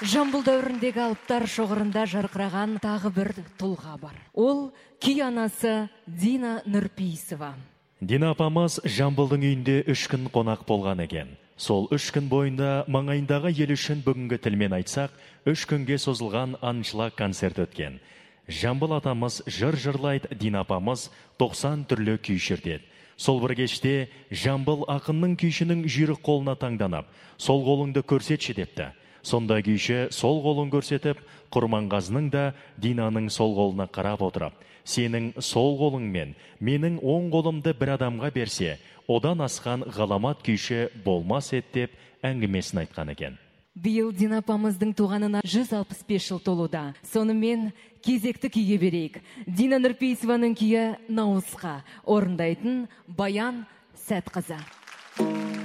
Жамбыл дәуіріндегі алыптар шоғырында жарқыраған тағы бір тұлға бар. Ол күй анасы Дина Нұрпейісова. Дина апамыз Жамбылдың үйінде 3 күн қонақ болған екен. Сол 3 күн бойында маңайындағы ел үшін бүгінгі тілмен айтсақ, 3 күнге созылған аншылық концерт өткен. Жамбыл атамыз жыр жырлайды, Дина апамыз 90 түрлі күй шертеді. Сол бір кеште Жамбыл ақынның күйшінің жүйрік қолына таңданып, сол қолыңды көрсетші депті. Сонда күйші сол қолын көрсетіп, Құрманғазының да Динаның сол қолына қарап отырып, сенің сол қолыңмен менің оң қолымды бір адамға берсе, одан асқан ғаламат күйші болмас еді деп әңгімесін айтқан екен. Биыл Дина апамыздың туғанына 165 жыл толуда. Сонымен кезекті күйге берейік. Дина Нұрпейісованың күйі Науысқа орындайтын Баян Сәтқызы.